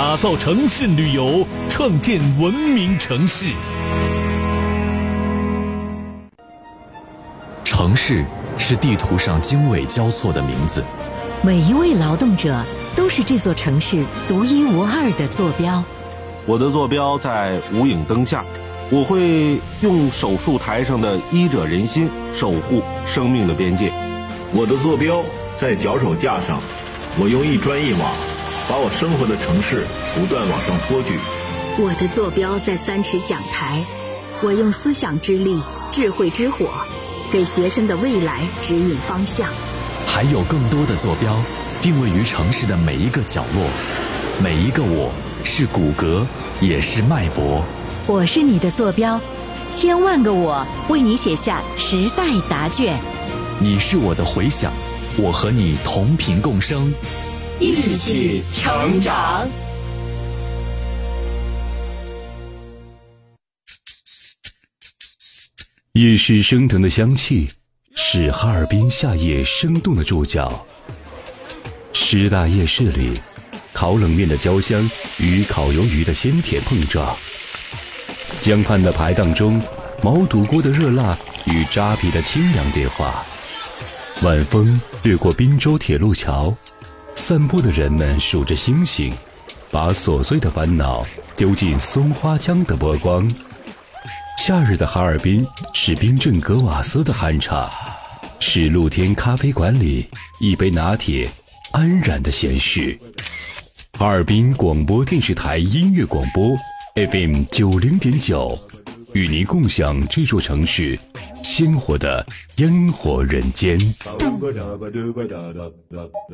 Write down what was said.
打造诚信旅游，创建文明城市。 城市是地图上经纬交错的名字， 每一位劳动者都是这座城市独一无二的坐标。 我的坐标在无影灯下，我会用手术台上的医者仁心守护生命的边界。 我的坐标在脚手架上，我用一砖一瓦把我生活的城市不断往上托举。 我的坐标在3尺讲台，我用思想之力、智慧之火给学生的未来指引方向。 还有更多的坐标定位于城市的每一个角落，每一个我是骨骼，也是脉搏。 我是你的坐标，千万个我为你写下时代答卷。 你是我的回响，我和你同频共生， 一起成长。 夜市升腾的香气是哈尔滨夏夜生动的注脚。师大夜市里，烤冷面的焦香与烤鱿鱼的鲜甜碰撞，江畔的排档中，毛肚锅的热辣与扎啤的清凉对话。晚风掠过滨州铁路桥，散步的人们数着星星，把琐碎的烦恼丢进松花江的波光。夏日的哈尔滨是冰镇格瓦斯的酣畅，是露天咖啡馆里一杯拿铁安然的闲适。哈尔滨广播电视台音乐广播 FM 90.9，与您共享这座城市鲜活的烟火人间。